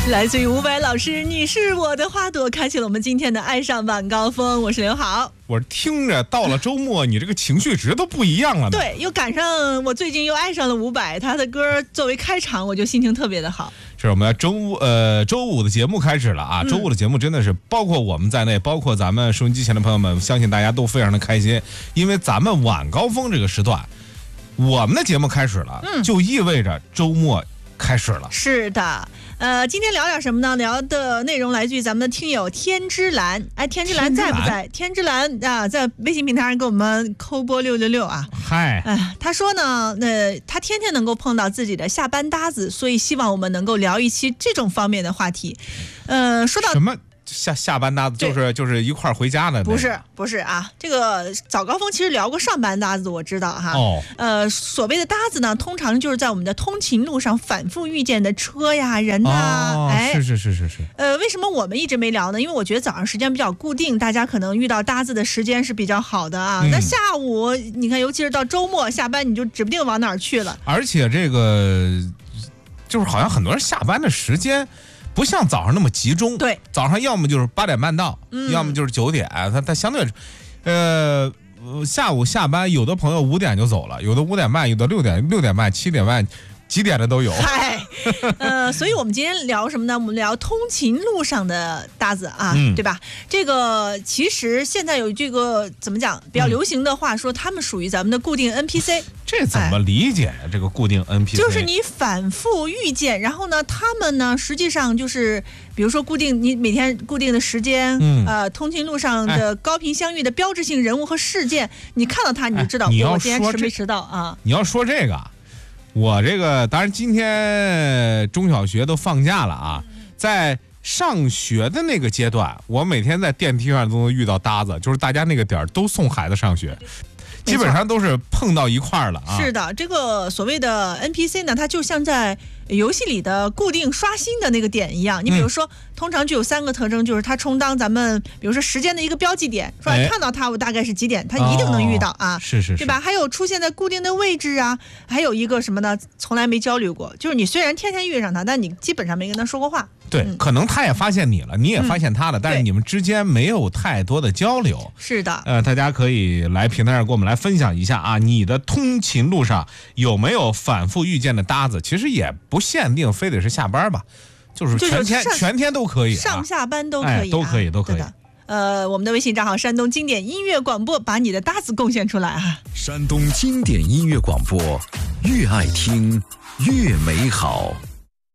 来自于伍佰老师，你是我的花朵，开启了我们今天的爱上晚高峰。我是刘好。 我听着到了周末，你这个情绪值都不一样了呢。 对，又赶上我最近又爱上了伍佰，他的歌作为开场，我就心情特别的好。 是我们周五的节目开始了啊！周五的节目真的是包括我们在内，包括咱们收音机前的朋友们，相信大家都非常的开心，因为咱们晚高峰这个时段，我们的节目开始了，就意味着周末开始了。 是的。今天聊点什么呢？聊的内容来自于咱们的听友天之蓝。哎，天之蓝在不在？天之蓝啊，在微信平台上给我们扣播666啊。 嗨， 他说呢，他天天能够碰到自己的下班搭子，所以希望我们能够聊一期这种方面的话题。说到什么下班搭子，就是一块儿回家的。 不是啊，这个早高峰其实聊过上班搭子，我知道哈。所谓的搭子呢，通常就是在我们的通勤路上反复遇见的车呀、人呐。 是。 为什么我们一直没聊呢？因为我觉得早上时间比较固定，大家可能遇到搭子的时间是比较好的啊。那下午你看，尤其是到周末下班，你就指不定往哪儿去了。 而且这个就是好像很多人下班的时间不像早上那么集中。对，早上要么就是8点半到，要么就是9点。他相对，下午下班，有的朋友5点就走了，有的5点半，有的6点半、7点半。几点的都有。 所以我们今天聊什么呢？我们聊通勤路上的搭子啊，对吧？这个其实现在有这个怎么讲比较流行的话说，他们属于咱们的固定 NPC。 这怎么理解这个固定 NPC？ 就是你反复遇见，然后呢，他们呢实际上就是比如说你每天固定的时间，通勤路上的高频相遇的标志性人物和事件，你看到他你就知道我今天迟没迟到啊。 你要说这个。我这个当然今天中小学都放假了啊，在上学的那个阶段，我每天在电梯上都能遇到搭子，就是大家那个点儿都送孩子上学，基本上都是碰到一块儿了啊。 是的，这个所谓的 NPC 呢，它就像在游戏里的固定刷新的那个点一样。你比如说，通常就有3个特征，就是它充当咱们比如说时间的一个标记点，说看到它我大概是几点，它一定能遇到啊。 是， 对吧？还有出现在固定的位置啊，还有一个什么呢？从来没交流过，就是你虽然天天遇上他，但你基本上没跟他说过话。 对，可能他也发现你了，你也发现他了，但是你们之间没有太多的交流。 是的。 大家可以来平台上跟我们来分享一下啊，你的通勤路上有没有反复遇见的搭子？其实也不限定非得是下班吧，就是全天都可以， 上下班都可以， 都可以。 我们的微信账号山东经典音乐广播，把你的搭子贡献出来啊！ 山东经典音乐广播，越爱听越美好。